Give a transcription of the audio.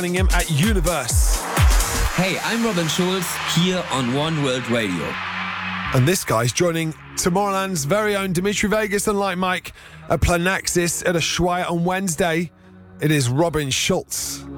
him at Universe. Hey, I'm Robin Schulz here on One World Radio. And this guy's joining Tomorrowland's very own Dimitri Vegas and Like Mike at Planaxis at Ushuaia on Wednesday. It is Robin Schulz.